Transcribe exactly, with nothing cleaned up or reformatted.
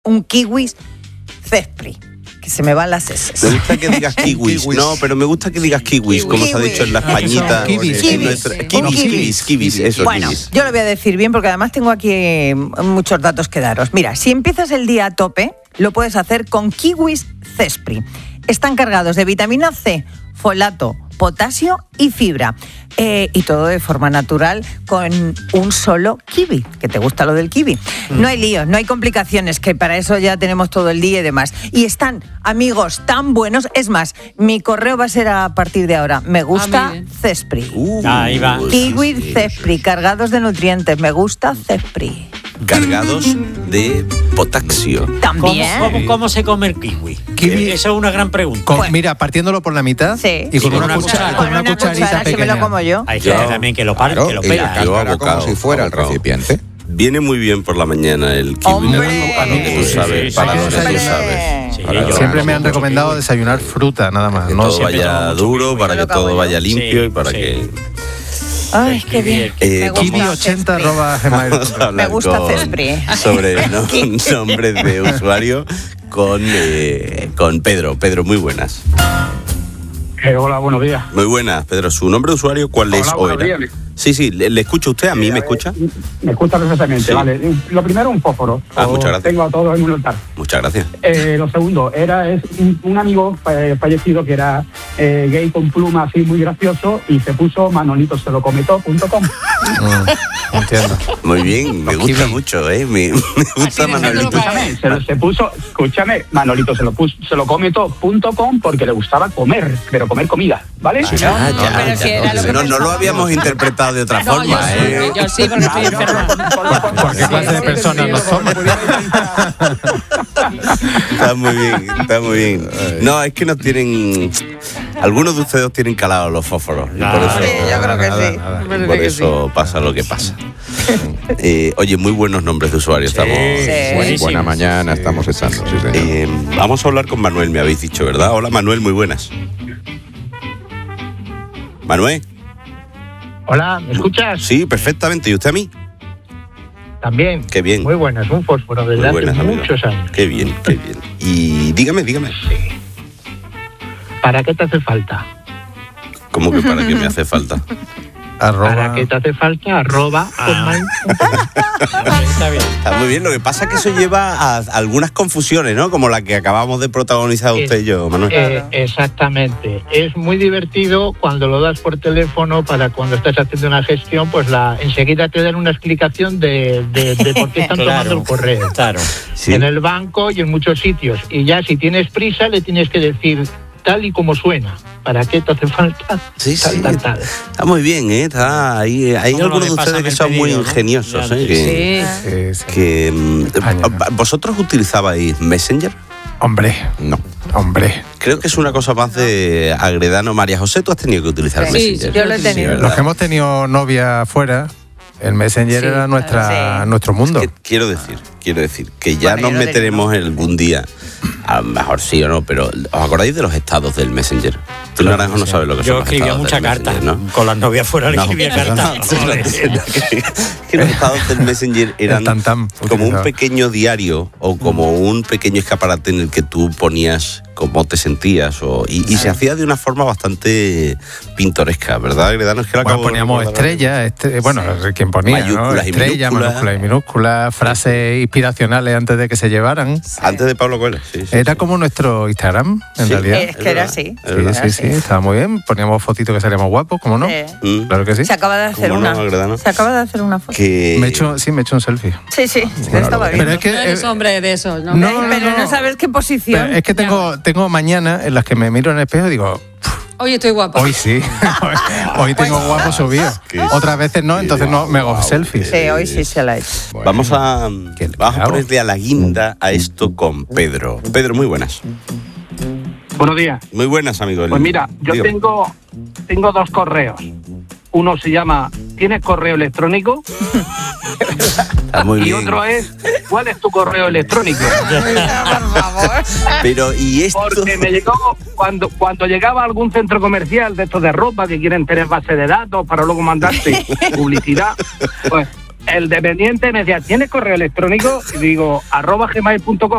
un kiwis Zespri. Que se me van las S. Me gusta que digas kiwis. No, pero me gusta que digas kiwis, como se ha dicho en la Españita. Kiwis. Kiwis, kiwis, kiwis, eso. Bueno, kiwis. yo lo voy a decir bien porque además tengo aquí muchos datos que daros. Mira, si empiezas el día a tope, lo puedes hacer con kiwis Zespri. Están cargados de vitamina C, folato, potasio y fibra. Eh, y todo de forma natural con un solo kiwi, que te gusta lo del kiwi. Mm. No hay líos, no hay complicaciones, que para eso ya tenemos todo el día y demás. Y están, amigos, tan buenos. Es más, mi correo va a ser a partir de ahora. Me gusta ah, Zespri. Uh, Ahí va. Kiwi sí, Zespri, sí. Cargados de nutrientes. Me gusta Zespri. Cargados de potasio. También. ¿Cómo, cómo, cómo se come el kiwi? kiwi? Esa es una gran pregunta. Con, pues, mira, partiéndolo por la mitad sí. y con, sí, una, una, cuchara, cuchara, con una, una cucharita cuchara, pequeña. Si me lo como yo. Hay que también que lo pare, claro, que lo pega. Yo abocado, como si fuera el recipiente. Viene muy bien por la mañana el kiwi. ¡Hombre! Para lo que tú sabes. Sí, sí, para sí, lo que sí, tú sí. sabes. Sí, para yo siempre lo me han recomendado desayunar fruta, nada más. Que no todo vaya duro, para que todo vaya limpio y para que... Ay, qué bien. Eh, kiwi ochenta arroba gmail. Me gusta Zespri. Sobre no, nombres de usuario con, eh, con Pedro. Pedro, muy buenas. Eh, hola, buenos días. Muy buenas, Pedro. ¿Su nombre de usuario cuál es o era? Días. Sí, sí, ¿le, le escucha usted? ¿A mí eh, me escucha? Me escucha perfectamente, sí. Vale. Lo primero, un fósforo. Ah, muchas gracias. Tengo a todos en un altar. Muchas gracias. Eh, lo segundo, era es un, un amigo fallecido que era eh, gay con pluma así muy gracioso y se puso manolito se lo cometó punto com. Mm, entiendo. Muy bien, me gusta mucho, ¿eh? Me, me gusta Manolito. Escúchame, se, lo, se puso, escúchame, Manolito se lo puso, se lo cometó punto com porque le gustaba comer, pero comer comida, ¿vale? Ah, ya, no, ya, pero ya, si era lo que no, no lo habíamos interpretado de otra no, forma, yo sí, ¿eh? yo sí, porque estoy enferma. ¿Por qué clase de personas no somos? Está muy bien, está muy bien. No, es que no tienen... Algunos de ustedes tienen calados los fósforos. Y por eso, sí, yo creo que nada, sí. Nada, nada. Por eso sí. Pasa lo que pasa. Eh, oye, muy buenos nombres de usuario. Sí, estamos. sí. Buena mañana, sí. Estamos echando. Sí, señor. Eh, vamos a hablar con Manuel, me habéis dicho, ¿verdad? Hola, Manuel, muy buenas. Manuel. Hola, ¿me escuchas? Sí, perfectamente. ¿Y usted a mí? También. Qué bien. Muy buenas, un fósforo desde hace buenas, muchos amigo. años. Qué bien, qué bien. Y dígame, dígame. Sí. ¿Para qué te hace falta? ¿Cómo que para qué me hace falta? Arroba... ¿Para qué te hace falta? Arroba. Ah. Está bien. Está muy bien. Lo que pasa es que eso lleva a algunas confusiones, ¿no? Como la que acabamos de protagonizar usted eh, y yo, Manuel. Eh, exactamente. Es muy divertido cuando lo das por teléfono para cuando estás haciendo una gestión, pues la enseguida te dan una explicación de, de, de por qué están claro, tomando el correo. Claro. Sí. En el banco y en muchos sitios. Y ya si tienes prisa le tienes que decir tal y como suena. ¿Para qué te hace falta? Sí, tal, sí. Tal, tal. Está muy bien, ¿eh? Está ahí. Hay algunos de ustedes que son pedido, muy ingeniosos, ¿no? ¿eh? Que, Sí, sí. que España. ¿Vosotros utilizáis Messenger? Hombre, No. hombre. Creo que es una cosa más de Agredano. María José, tú has tenido que utilizar Sí, Messenger. sí, yo lo he tenido. Sí, Los que hemos tenido novia afuera, el Messenger Sí, era nuestra, sí. nuestro mundo. Que quiero decir, quiero decir que ya Bueno, nos yo lo meteremos tengo. algún día, a lo mejor sí o no, pero ¿os acordáis de los estados del Messenger? Tú, Claro, Naranjo, no sí. sabes lo que Yo son los escribía estados muchas del cartas. Messenger, ¿no? Con las novias fuera le No, escribía perdón, cartas. que los estados del Messenger eran El tam-tam como un utilizaba. pequeño diario o como un pequeño escaparate en el que tú ponías cómo te sentías o, y, y se hacía de una forma bastante pintoresca, ¿verdad, Agredano? Es que lo Bueno, acabo de poníamos recordar. estrellas, este, bueno, quien ponía, ¿no? Mayúsculas y Estrellas, minúsculas. minúsculas y minúsculas, frases inspiracionales antes de que se llevaran. Antes de Pablo Coelho, sí, sí, Era sí. como nuestro Instagram, en Sí. realidad. Es que era así. Es verdad. Sí, sí, sí, estaba muy bien. Poníamos fotitos que salíamos guapos, ¿cómo no? Sí. Mm. Claro que sí. Se acaba de hacer ¿Cómo no, una. Agredano? Se acaba de hacer una foto. Que... Me he hecho, sí, me he hecho un selfie. Sí, sí, Bueno, estaba lo- bien. pero es que, No eres eh, hombre de esos, ¿no? no, no, pero no. no sabes qué posición. Pero es que tengo, tengo mañanas en las que me miro en el espejo y digo, Hoy estoy guapa. hoy sí, hoy, hoy tengo guapo subido. Qué- Otras veces no, entonces no me hago selfies. Sí, hoy sí se la ha hecho. Vamos a, ¿Qué vamos a hago? ponerle a la guinda a esto con Pedro. Pedro, muy buenas. Buenos días. Muy buenas, amigo. Pues mira, yo Dígame. tengo, tengo dos correos. Uno se llama ¿tienes correo electrónico? Está muy y bien. otro es ¿cuál es tu correo electrónico? Por favor. Pero, ¿y esto? Porque me llegó cuando cuando llegaba a algún centro comercial de estos de ropa que quieren tener base de datos para luego mandarte publicidad, pues el dependiente me decía ¿tienes correo electrónico? Y digo arroba gmail punto com.